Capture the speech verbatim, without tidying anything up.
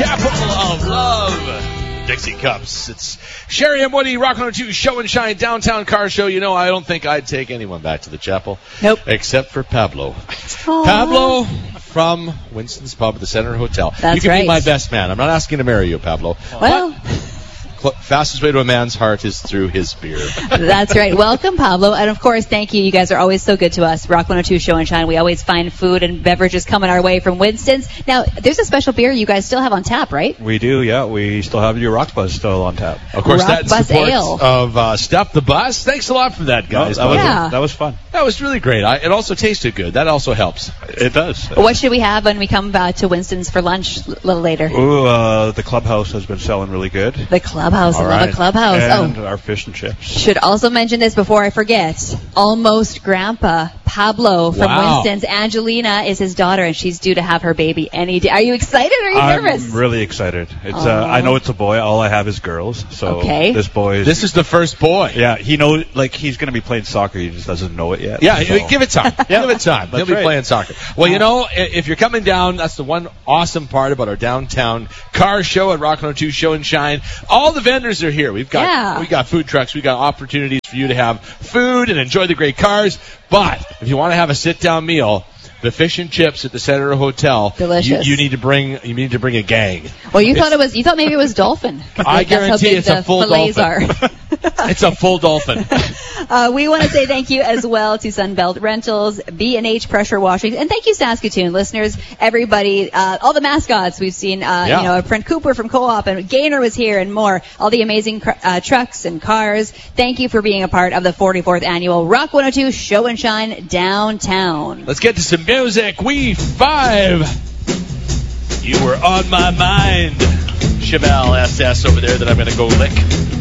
Chapel of Love. Dixie Cups. It's Sherry and Woody, Rock one oh two Show and Shine Downtown Car Show. You know, I don't think I'd take anyone back to the chapel. Nope. Except for Pablo. Aww. Pablo from Winston's Pub at the Center Hotel. That's you can right. be my best man. I'm not asking to marry you, Pablo. Well... But fastest way to a man's heart is through his beer. That's right. Welcome, Pablo. And, of course, thank you. You guys are always so good to us. Rock one oh two Show and Shine. We always find food and beverages coming our way from Winston's. Now, there's a special beer you guys still have on tap, right? We do, yeah. We still have your Rock Buzz still on tap. Of course, Rock that Bus support Ale. of uh, Step the Bus. Thanks a lot for that, guys. that, was, Yeah. that was fun. That was really great. I, it also tasted good. That also helps. It does. What should we have when we come uh, to Winston's for lunch a little later? Ooh, uh, the Clubhouse has been selling really good. The Clubhouse. All I love right. a Clubhouse. And Oh. our fish and chips. Should also mention this before I forget. Almost Grandpa Pablo from Wow. Winston's. Angelina is his daughter, and she's due to have her baby any day. Are you excited or are you I'm nervous? really excited. It's Aw. uh, I know it's a boy. All I have is girls. So Okay. this boy is... This is the first boy. Yeah, he knows, like, he's going to be playing soccer. He just doesn't know it yet. Yeah, so. give it time. Give it time. He'll That's be right. playing soccer. Well, you know, i- if you're coming down, that's the one awesome part about our downtown car show at Rock one oh two Show and Shine. All the vendors are here. We've got Yeah. we got food trucks. We got opportunities for you to have food and enjoy the great cars. But if you want to have a sit-down meal, the fish and chips at the Center Hotel. Delicious. You, you need to bring you need to bring a gang. Well, you It's- thought it was. You thought maybe it was dolphin. I That's how guarantee big it's the a full fillets dolphin. are. It's a full dolphin. Uh, we want to say thank you as well to Sunbelt Rentals, B and H Pressure Washing, and thank you Saskatoon listeners, everybody, uh, all the mascots we've seen. Uh, Yeah. You know, our friend Cooper from Co-op and Gaynor was here, and more. All the amazing cr- uh, trucks and cars. Thank you for being a part of the forty-fourth annual Rock one oh two Show and Shine Downtown. Let's get to some music. We five. You were on my mind. Chevelle S S over there that I'm going to go lick.